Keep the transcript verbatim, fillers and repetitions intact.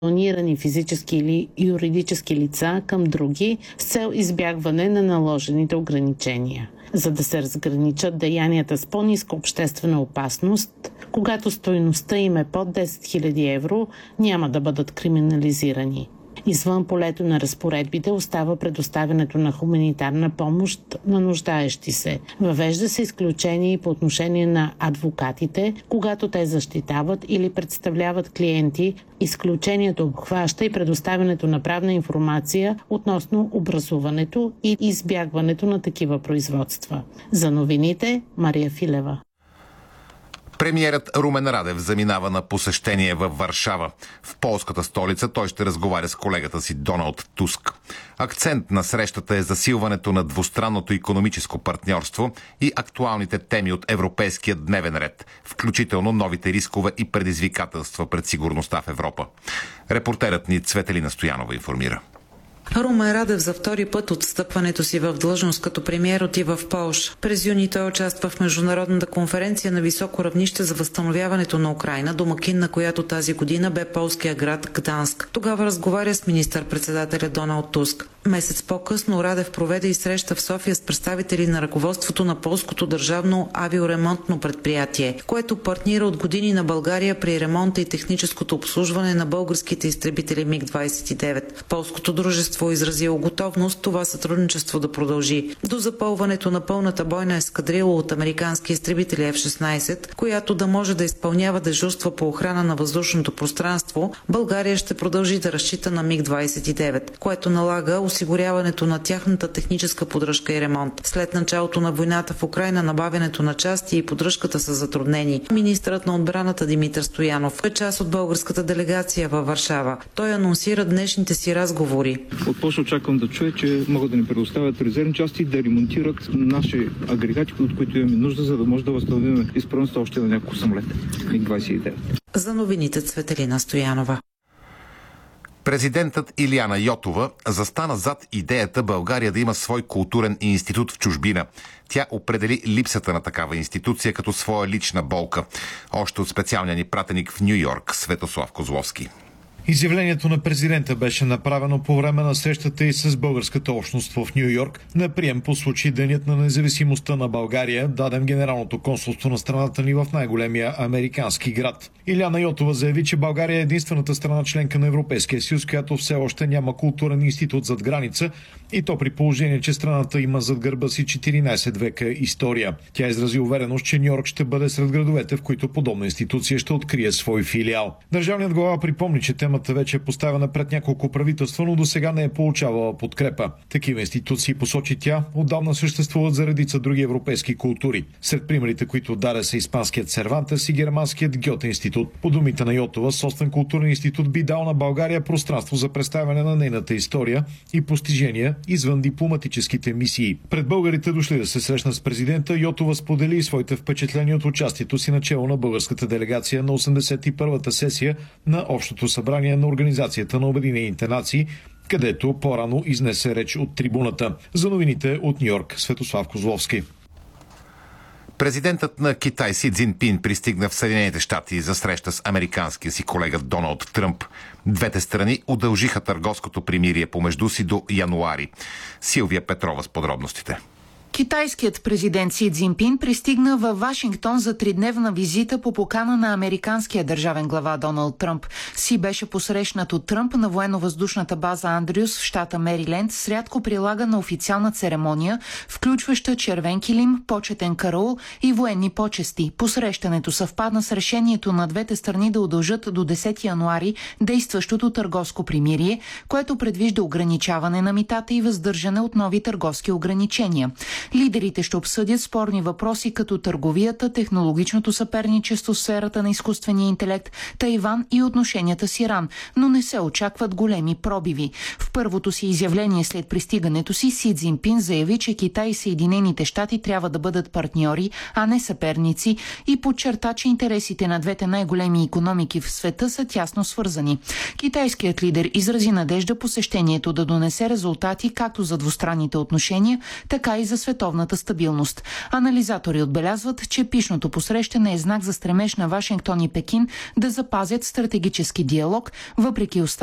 санкционирани физически или юридически лица към други с цел избягване на наложените ограничения. За да се разграничат деянията с по-ниска обществена опасност, когато стойността им е под десет хиляди евро, няма да бъдат криминализирани. Извън полето на разпоредбите остава предоставянето на хуманитарна помощ на нуждаещи се. Въвежда се изключение и по отношение на адвокатите, когато те защитават или представляват клиенти. Изключението обхваща и предоставянето на правна информация относно образуването и избягването на такива производства. За новините, Мария Филева. Премиерът Румен Радев заминава на посещение във Варшава. В полската столица той ще разговаря с колегата си Доналд Туск. Акцент на срещата е засилването на двустранното икономическо партньорство и актуалните теми от европейския дневен ред, включително новите рискове и предизвикателства пред сигурността в Европа. Репортерът ни Цветелина Стоянова информира. Румен Радев за втори път от встъпването си в длъжност като премиер отива в Полша. През юни той участва в международната конференция на високо равнище за възстановяването на Украйна, домакин на която тази година бе полския град Гданск. Тогава разговаря с министър-председателя Доналд Туск. Месец по-късно Радев проведе и среща в София с представители на ръководството на полското държавно авиоремонтно предприятие, което партнира от години на България при ремонта и техническото обслужване на българските изтребители Миг двадесет и девет. Полското дружество изразило готовност това сътрудничество да продължи до запълването на пълната бойна ескадрила от американски изтребители Еф шестнадесет, която да може да изпълнява дежурства по охрана на въздушното пространство. България ще продължи да разчита на Миг двадесет и девет, което налага осигуряването на тяхната техническа поддръжка и ремонт. След началото на войната в Украйна набавянето на части и поддръжката са затруднени. Министърът на отбраната Димитър Стоянов е част от българската делегация във Варшава. Той анонсира днешните си разговори. От Полша очаквам да чуя, че могат да ни предоставят резервни части, да ремонтират наши агрегати, от които имаме нужда, за да може да възстановим изправността още на няколко самолета. Миг двадесет и девет. За новините Цветелина Стоянова. Президентът Илияна Йотова застана зад идеята България да има свой културен институт в чужбина. Тя определи липсата на такава институция като своя лична болка. Още от специалния ни пратеник в Ню Йорк Светослав Козловски. Изявлението на президента беше направено по време на срещата и с българската общност в Ню Йорк на прием по случай Денят на независимостта на България, даден Генералното консулство на страната ни в най-големия американски град. Илияна Йотова заяви, че България е единствената страна членка на Европейския съюз, която все още няма културен институт зад граница, и то при положение, че страната има зад гърба си четиринадесет века история. Тя изрази увереност, че Ню Йорк ще бъде сред градовете, в които подобна институция ще открие свой филиал. Държавният глава припомни, че темата вече е поставена пред няколко правителства, но до сега не е получавала подкрепа. Такива институции, посочи тя, отдавна съществуват за редица други европейски култури. Сред примерите, които даде, са испанският Сервантес и германският Гьоте институт. По думите на Йотова, собствен културен институт би дал на България пространство за представяне на нейната история и постижения извън дипломатическите мисии. Пред българите дошли да се срещнат с президента, Йотова сподели и своите впечатления от участието си начело на българската делегация на осемдесет и първата сесия на Общото събрание на Организацията на Обединените нации, където по-рано изнесе реч от трибуната. За новините от Ню Йорк, Светослав Козловски. Президентът на Китай Си Цзинпин пристигна в Съединените щати за среща с американския си колега Доналд Тръмп. Двете страни удължиха търговското примирие помежду си до януари. Силвия Петрова с подробностите. Китайският президент Си Цзинпин пристигна във Вашингтон за тридневна визита по покана на американския държавен глава Доналд Тръмп. Си беше посрещнат от Тръмп на военно-въздушната база Андрюс в щата Мериленд с рядко прилагана официална церемония, включваща червен килим, почетен караул и военни почести. Посрещането съвпадна с решението на двете страни да удължат до десети януари действащото търговско примирие, което предвижда ограничаване на митата и въздържане от нови търговски ограничения. Лидерите ще обсъдят спорни въпроси като търговията, технологичното съперничество в сферата на изкуствения интелект, Тайван и отношенията с Иран, но не се очакват големи пробиви. В първото си изявление след пристигането си, Си Цзинпин заяви, че Китай и Съединените щати трябва да бъдат партньори, а не съперници, и подчерта, че интересите на двете най-големи икономики в света са тясно свързани. Китайският лидер изрази надежда посещението да донесе резултати както за двустранните отношения, така и за световната световната стабилност. Анализатори отбелязват, че пишното посрещане е знак за стремеж на Вашингтон и Пекин да запазят стратегически диалог, въпреки